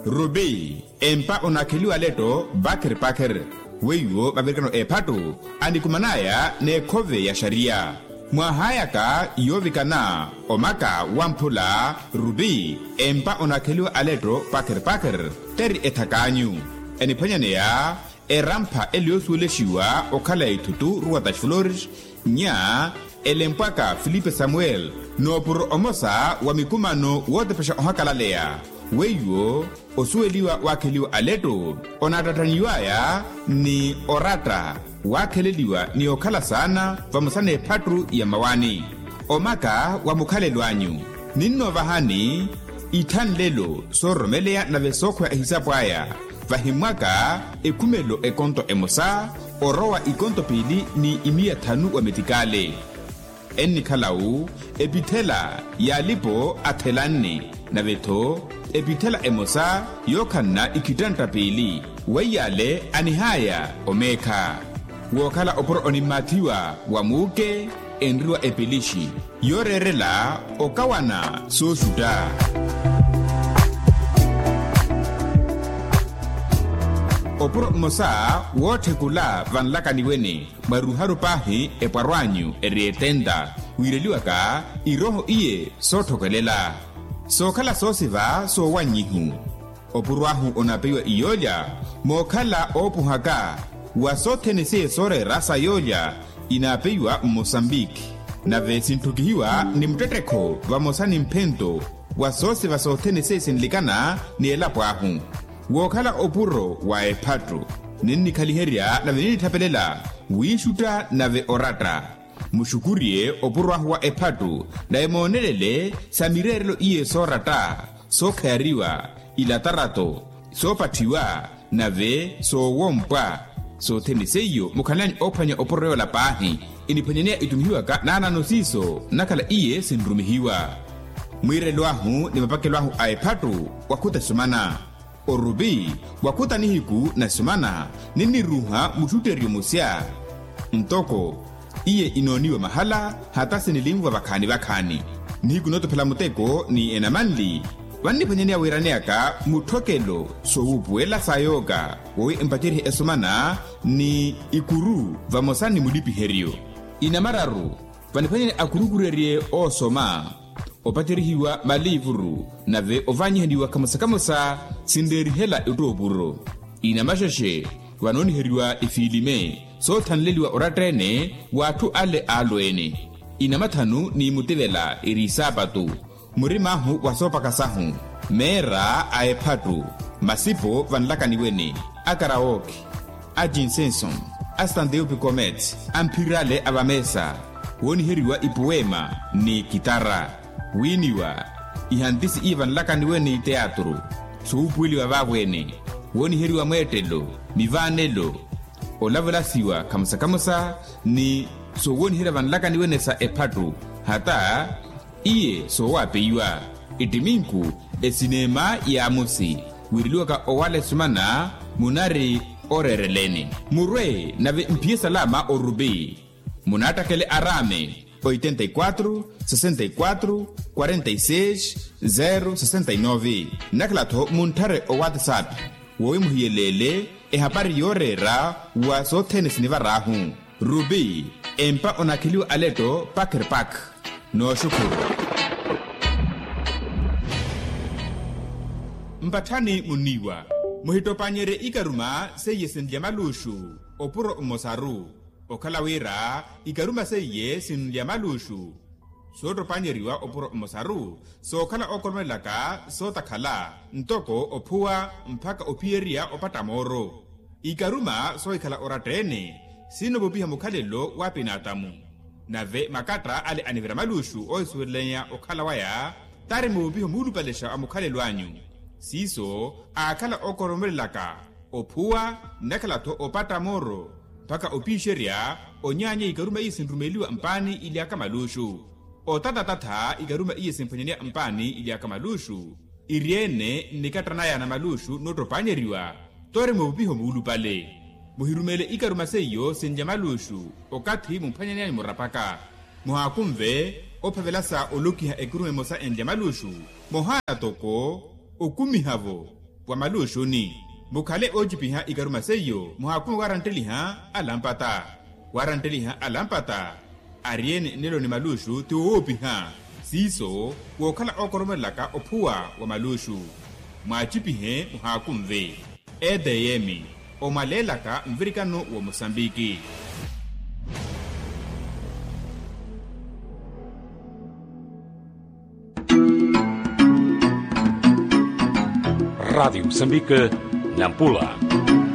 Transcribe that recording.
Rubi empa onakiliwa leto bakir weyo babirikano epatu andikumanaya ne kove ya sharia mwahayaka yovikana omaka wampula Rubi empa onakiliwa aleto bakir teri etakanyu enipanyaneya erampa eliosueleshiwa okala itutu ruwata flores nya elempaka Filipe Samuel no pur omosa wa mikumano wote pesha ohakalalea weyo osueliwa wakeliwa aleto onatataniwaya ni orata wakeleliwa ni okala sana vamusane patru ya mawani omaka wa mukale lwanyu ninno vahani itan lelo soromelea na vesokwe hisabu haya vahimwaka ekumelo ekonto emosa orowa ikonto pili ni imia tanu wa metikale eni kalau epitela yalipo atelani na veto epitela emosa yokanna ikitanta pili weyale anihaya omeka wokala oporo onimatiwa wamuke enriwa epilishi yorerela okawana sosuda oporo mosa wote kula vanlakaniwene maruharu pahi eparwanyu erietenda wireliwaka iroho iye sotokelela sokala sosiva so wanyihu opurwahu onapewa iyoja mokala opuhaka wasotenese sore rasa yoja inapewa Mozambique na vesintukihiwa ni mteteko vamosani mpento wasose vasotenese sinlikana ni elapwahu wokala opuro wa epatru nini kaliheria na venini tapelela wishuta na ve orata mushukurie opurwahu wa epatru na emonelele samirerelo iye sorata sokariwa ilatarato sopatiwa na ve sowompwa soteneseyo mukalani opanya opurreo la pahi inipanyania itumihiwaka nana nosiso nakala iye sindrumihiwa mwirelwahu ni mapakelwahu a epatru wakuta sumana Orubi wakuta nihiku na sumana nini ruha mushuterio musya ntoko iye inoniwa mahala hata sinilimwa bakani nihiku noto pela muteko ni enamanli wani panyania wiraneaka mutokelo soupwela sayoga wowe empatiri esumana ni ikuru vamosani mulipi herio inamararu vanipanyani akurukurerie osoma opatirihiwa malivuru nave ovanyihendiwa kamusa sinderihela utoburo inamashashe vanoniheriwa ifilime sotanleliwa oratrene watu ale aloene inamatanu ni mutevela irisabatu murimahu wasopakasahu mera aepatu masipo vanlakaniwene akaraoke ajinsenson astandeupicomet ampirale avamesa woniheriwa ipuema ni kitara winiwa ihandisi ivanlakaniwene teatro soupwiliwa vavwene woniheriwa mwetelo mivanelo olavelasiwa kamusa ni so wonihera vanlakaniwene sa epatu hata iye so wapeiwa itiminku esinema ya musi wiriliwaka owale sumana munari orereleni murwe nave mpiesa lama Orubi munatakele arame 84 64 46 069 naklato muntare o WhatsApp wowe muhiyelele ehapari yorera wa sotenes nivarahu Rubi empa onakiliwa aleto pakirpak no shukuru mpatani muniwa muhitopanyere ikaruma seye sindyamalushu opuro mosaru okalawira ikaruma seye sindyamalushu sotopanyeriwa opuro mosaru sokala okomelaka sotakhala ntoko opuwa mpaka opieria opatamoro ikaruma soikala oratrene sino bopiha mukhalelo wapinatamu nave makatra ale anivera malushu oisuelenya okhalawaya tari mubiho mulupalesha amukhalelo anyu siso akala okoromelaka opuwa nakalato opata moro mpaka opisheria onyanye ikaruma isindrumeliwa mpani iliaka malushu otatatata ikaruma isimfanyania mpani iliaka malushu iriene nikatranaya na malushu notopanyeriwa tore mubiho mulupale muhirumele ikaruma seyo senjamalushu okati mumphanyania murapaka muhakumve ophavelasa olukiha ekurume mosa enjamalushu mohana toko okumihavo wa malushu ni mukhale ojipiha ikaruma seyo muhakumu waranteliha alampata ariene nelo ni malushu tuopiha siso wokhala okoromelaka ophuwa wa malushu mwachipihe muhakumve edeyemi omalelaka mvirikano wa Mosambiki. Rádio Moçambique, Nampula.